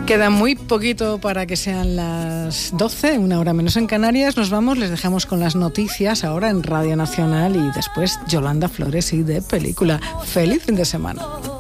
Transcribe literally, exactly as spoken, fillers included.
Queda muy poquito para que sean las doce, una hora menos en Canarias. Nos vamos, les dejamos con las noticias ahora en Radio Nacional y después Yolanda Flores y de Película. ¡Feliz fin de semana!